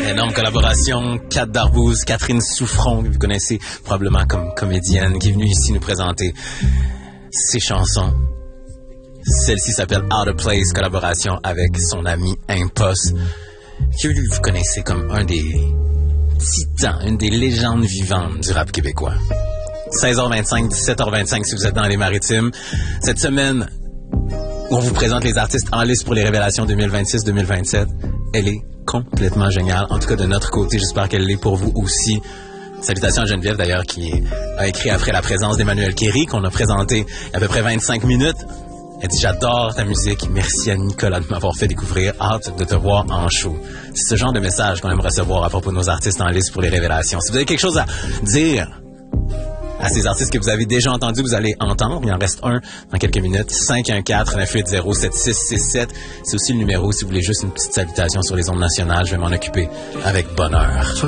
Énorme collaboration, Kat Darbouze, Catherine Souffron, que vous connaissez probablement comme comédienne, qui est venue ici nous présenter ses chansons. Celle-ci s'appelle Out of Place, collaboration avec son ami Impost, que vous connaissez comme un des titans, une des légendes vivantes du rap québécois. 16h25, 17h25 si vous êtes dans les Maritimes. Cette semaine, où on vous présente les artistes en liste pour les révélations 2026-2027, elle est complètement géniale. En tout cas, de notre côté, j'espère qu'elle l'est pour vous aussi. Salutations à Geneviève, d'ailleurs, qui a écrit après la présence d'Emmanuel Kéry, qu'on a présenté il y a à peu près 25 minutes. Elle dit « J'adore ta musique. Merci à Nicolas de m'avoir fait découvrir. Hâte de te voir en show. » C'est ce genre de message qu'on aime recevoir à propos de nos artistes en liste pour les révélations. Si vous avez quelque chose à dire à ces artistes que vous avez déjà entendus, vous allez entendre. Il en reste un dans quelques minutes. 514-980-7667. C'est aussi le numéro si vous voulez juste une petite salutation sur les ondes nationales. Je vais m'en occuper avec bonheur.